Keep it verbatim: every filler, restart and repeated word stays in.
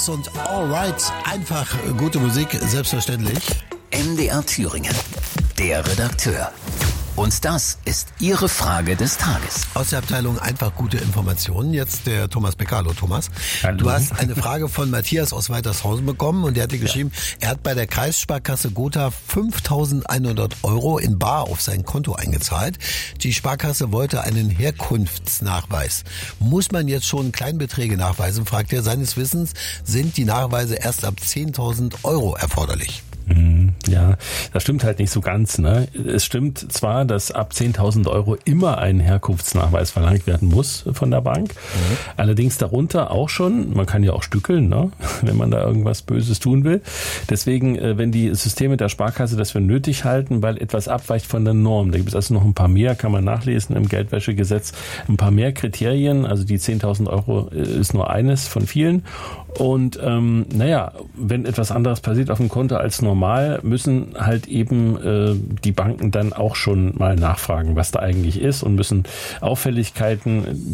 Und Alright, einfach gute Musik, selbstverständlich. M D R Thüringen, der Redakteur. Und das ist Ihre Frage des Tages. Aus der Abteilung einfach gute Informationen. Jetzt der Thomas Becker. Hallo Thomas. Hallo. Du hast eine Frage von Matthias aus Weitershausen bekommen und der hat dir geschrieben, ja. Er hat bei der Kreissparkasse Gotha fünftausendeinhundert Euro in bar auf sein Konto eingezahlt. Die Sparkasse wollte einen Herkunftsnachweis. Muss man jetzt schon Kleinbeträge nachweisen, fragt er. Seines Wissens sind die Nachweise erst ab zehntausend Euro erforderlich. Ja, das stimmt halt nicht so ganz, ne? Es stimmt zwar, dass ab zehntausend Euro immer ein Herkunftsnachweis verlangt werden muss von der Bank. Mhm. Allerdings darunter auch schon, man kann ja auch stückeln, ne? Wenn man da irgendwas Böses tun will. Deswegen, wenn die Systeme der Sparkasse das für nötig halten, weil etwas abweicht von der Norm. Da gibt es also noch ein paar mehr, kann man nachlesen im Geldwäschegesetz, ein paar mehr Kriterien. Also die zehntausend Euro ist nur eines von vielen. Und ähm, naja, wenn etwas anderes passiert auf dem Konto als normal, müssen halt eben äh, die Banken dann auch schon mal nachfragen, was da eigentlich ist und müssen Auffälligkeiten